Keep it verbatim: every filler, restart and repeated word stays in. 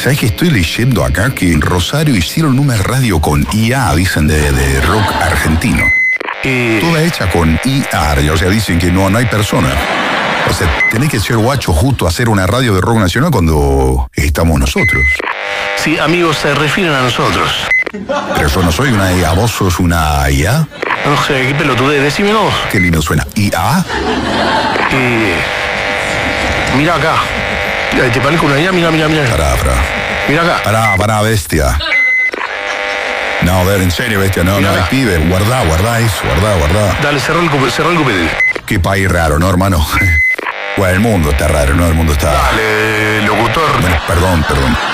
¿Sabes que estoy leyendo acá que en Rosario hicieron una radio con I A, dicen, de, de rock argentino? Eh, Toda hecha con I A, o sea, dicen que no, no hay persona. O sea, tenés que ser guacho justo a hacer una radio de rock nacional cuando estamos nosotros. sí, amigos, se refieren a nosotros. Pero yo no soy una I A, vos sos una I A. No sé, qué pelotudez, decímelo. Qué lindo suena. ¿I A? Eh, mira acá. Eh, ¿Te parezco una idea? Mira, mira, mira. Pará, pará. Mira acá. Pará, pará, bestia. No, a ver, en serio, bestia, no, Mirá no hay acá. pibe. Guardá, guardá eso, guardá, guardá. Dale, cerrá el, cupe- cerrá el cupete. Qué país raro, ¿no, hermano? Bueno, el mundo está raro, ¿no? El mundo está... Dale, locutor. Bueno, perdón, perdón.